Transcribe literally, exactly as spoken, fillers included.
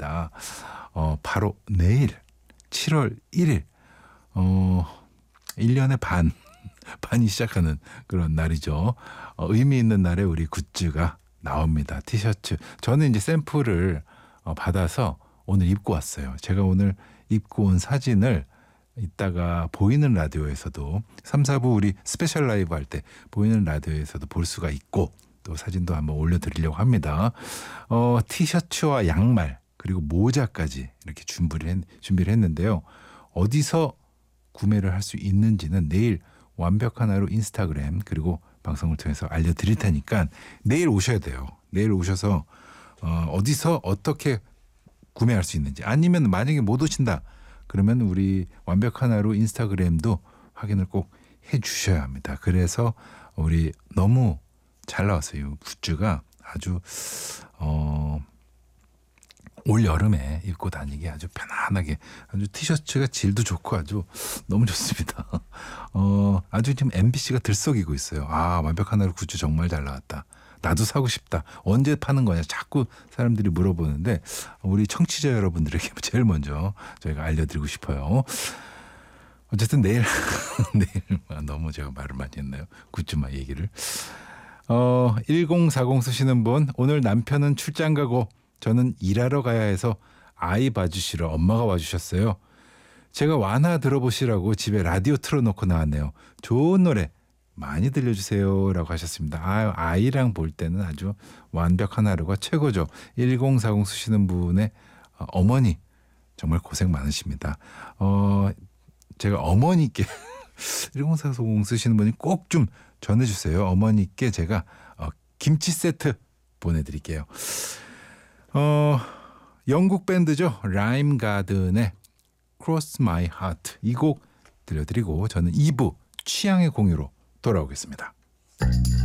있습니다. 어, 바로 내일 칠월 일일 어, 일 년의 반 반이 시작하는 그런 날이죠. 어, 의미 있는 날에 우리 굿즈가 나옵니다. 티셔츠. 저는 이제 샘플을 어, 받아서 오늘 입고 왔어요. 제가 오늘 입고 온 사진을 이따가 보이는 라디오에서도 삼, 사부 우리 스페셜 라이브 할 때 보이는 라디오에서도 볼 수가 있고 또 사진도 한번 올려드리려고 합니다. 어, 티셔츠와 양말 그리고 모자까지 이렇게 준비를, 했, 준비를 했는데요. 어디서 구매를 할 수 있는지는 내일 완벽한 하루 인스타그램 그리고 방송을 통해서 알려드릴 테니까 내일 오셔야 돼요. 내일 오셔서 어, 어디서 어떻게 구매할 수 있는지 아니면 만약에 못 오신다 그러면 우리 완벽한 하루 인스타그램도 확인을 꼭 해주셔야 합니다. 그래서 우리 너무 잘 나왔어요. 굿즈가 아주 어, 올 여름에 입고 다니기 아주 편안하게 아주 티셔츠가 질도 좋고 아주 너무 좋습니다. 어, 아주 지금 엠비씨가 들썩이고 있어요. 아, 완벽한 하루 굿즈 정말 잘 나왔다. 나도 사고 싶다. 언제 파는 거냐 자꾸 사람들이 물어보는데 우리 청취자 여러분들에게 제일 먼저 저희가 알려드리고 싶어요. 어쨌든 내일 내일 너무 제가 말을 많이 했나요? 굿즈만 얘기를. 어, 일공사공 쓰시는 분 오늘 남편은 출장 가고 저는 일하러 가야 해서 아이 봐주시러 엄마가 와주셨어요. 제가 완화 들어보시라고 집에 라디오 틀어놓고 나왔네요. 좋은 노래 많이 들려주세요 라고 하셨습니다. 아, 아이랑 볼 때는 아주 완벽한 하루가 최고죠. 일공사공 쓰시는 분의 어머니 정말 고생 많으십니다. 어, 제가 어머니께 일공사공 쓰시는 분이 꼭 좀 전해주세요. 어머니께 제가 어, 김치 세트 보내드릴게요. 어, 영국 밴드죠. 라임 가든의 Cross My Heart 이 곡 들려드리고 저는 이 부 취향의 공유로 돌아오겠습니다.